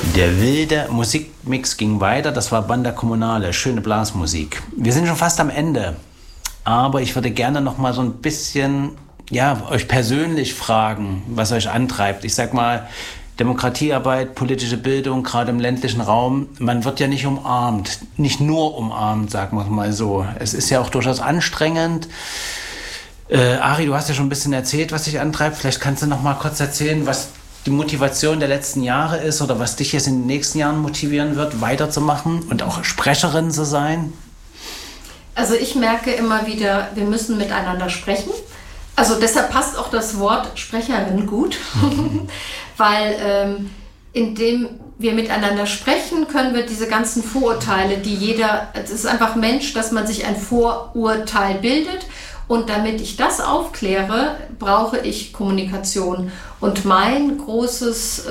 Der wilde Musikmix ging weiter, das war Banda Comunale, schöne Blasmusik. Wir sind schon fast am Ende, aber ich würde gerne noch mal so ein bisschen, euch persönlich fragen, was euch antreibt. Ich sag mal, Demokratiearbeit, politische Bildung, gerade im ländlichen Raum, man wird ja nicht umarmt, nicht nur umarmt, sagen wir mal so. Es ist ja auch durchaus anstrengend. Ari, du hast ja schon ein bisschen erzählt, was dich antreibt. Vielleicht kannst du noch mal kurz erzählen, was die Motivation der letzten Jahre ist oder was dich jetzt in den nächsten Jahren motivieren wird, weiterzumachen und auch Sprecherin zu sein? Also ich merke immer wieder, wir müssen miteinander sprechen. Also deshalb passt auch das Wort Sprecherin gut, weil indem wir miteinander sprechen, können wir diese ganzen Vorurteile, es ist einfach Mensch, dass man sich ein Vorurteil bildet. Und damit ich das aufkläre, brauche ich Kommunikation. Und mein großes,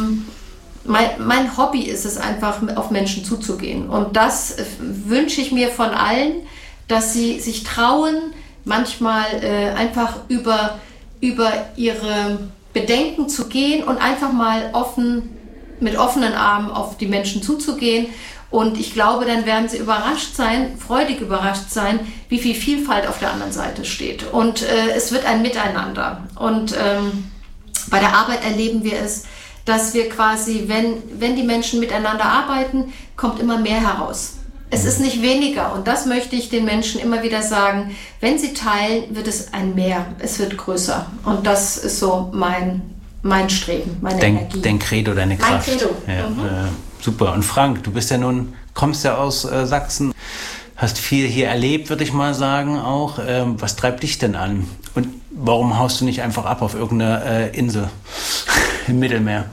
mein Hobby ist es einfach, auf Menschen zuzugehen. Und das wünsche ich mir von allen, dass sie sich trauen, manchmal einfach über ihre Bedenken zu gehen und einfach mal mit offenen Armen auf die Menschen zuzugehen. Und ich glaube, dann werden sie freudig überrascht sein, wie viel Vielfalt auf der anderen Seite steht. Und es wird ein Miteinander. Und bei der Arbeit erleben wir es, dass wir quasi, wenn die Menschen miteinander arbeiten, kommt immer mehr heraus. Es ist nicht weniger. Und das möchte ich den Menschen immer wieder sagen. Wenn sie teilen, wird es ein Mehr. Es wird größer. Und das ist so mein Streben, meine Energie. Dein Credo, deine Kraft. Mein Credo. Ja, super. Und Frank, du kommst ja aus Sachsen, hast viel hier erlebt, würde ich mal sagen auch. Was treibt dich denn an? Und warum haust du nicht einfach ab auf irgendeine Insel im Mittelmeer?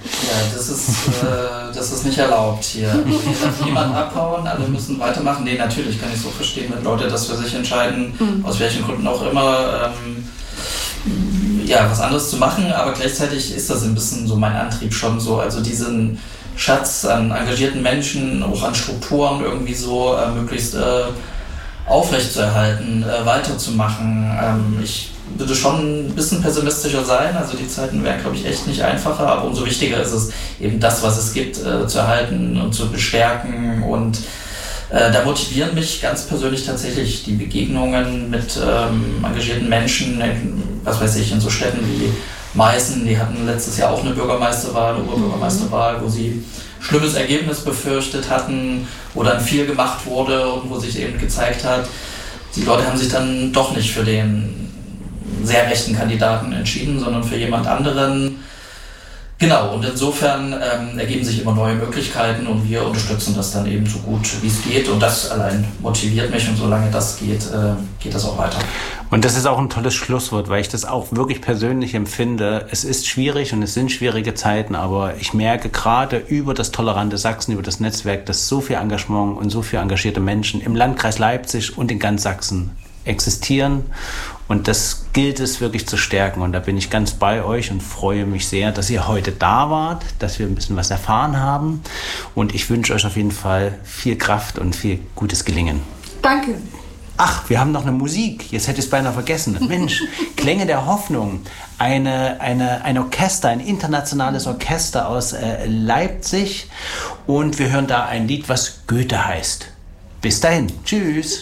Ja, das ist nicht erlaubt hier. Hier darf niemand abhauen, alle müssen weitermachen. Nee, natürlich kann ich so verstehen, wenn Leute das für sich entscheiden, aus welchen Gründen auch immer, was anderes zu machen. Aber gleichzeitig ist das ein bisschen so mein Antrieb schon so. Also diesen Schatz an engagierten Menschen, auch an Strukturen irgendwie so möglichst aufrechtzuerhalten, weiterzumachen. Ich würde schon ein bisschen pessimistischer sein, also die Zeiten wären, glaube ich, echt nicht einfacher, aber umso wichtiger ist es, eben das, was es gibt, zu erhalten und zu bestärken. Und da motivieren mich ganz persönlich tatsächlich die Begegnungen mit engagierten Menschen, in so Städten wie Meißen. Die hatten letztes Jahr auch eine Oberbürgermeisterwahl, wo sie schlimmes Ergebnis befürchtet hatten, wo dann viel gemacht wurde und wo sich eben gezeigt hat, die Leute haben sich dann doch nicht für den sehr rechten Kandidaten entschieden, sondern für jemand anderen. Genau, und insofern ergeben sich immer neue Möglichkeiten und wir unterstützen das dann eben so gut, wie es geht. Und das allein motiviert mich und solange das geht, geht das auch weiter. Und das ist auch ein tolles Schlusswort, weil ich das auch wirklich persönlich empfinde. Es ist schwierig und es sind schwierige Zeiten, aber ich merke gerade über das tolerante Sachsen, über das Netzwerk, dass so viel Engagement und so viele engagierte Menschen im Landkreis Leipzig und in ganz Sachsen existieren. Und das gilt es wirklich zu stärken. Und da bin ich ganz bei euch und freue mich sehr, dass ihr heute da wart, dass wir ein bisschen was erfahren haben. Und ich wünsche euch auf jeden Fall viel Kraft und viel gutes Gelingen. Danke. Ach, wir haben noch eine Musik. Jetzt hätte ich es beinahe vergessen. Mensch, Klänge der Hoffnung. Ein Orchester, ein internationales Orchester aus Leipzig. Und wir hören da ein Lied, was Goethe heißt. Bis dahin. Tschüss.